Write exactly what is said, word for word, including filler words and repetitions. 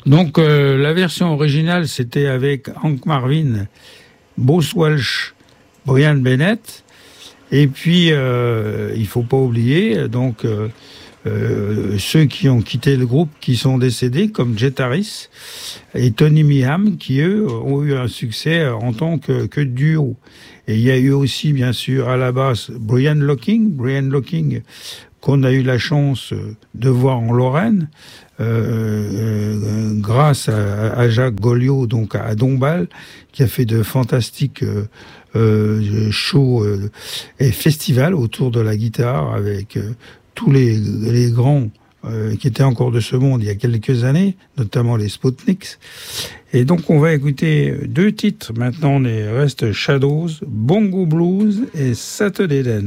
Donc euh, la version originale, c'était avec Hank Marvin, Bruce Welch, Brian Bennett, et puis euh, il faut pas oublier donc euh, euh, ceux qui ont quitté le groupe, qui sont décédés, comme Jet Harris et Tony Meehan, qui eux ont eu un succès en tant que, que duo. Et il y a eu aussi, bien sûr, à la basse, Brian Locking, Brian Locking, qu'on a eu la chance de voir en Lorraine, euh, euh, grâce à, à Jacques Golliot, donc à Dombasle, qui a fait de fantastiques euh, euh, shows euh, et festivals autour de la guitare avec euh, tous les, les grands euh, qui étaient encore de ce monde il y a quelques années, notamment les Sputniks. Et donc on va écouter deux titres. Maintenant, on est, reste Shadows, Bongo Blues et Saturday Dance.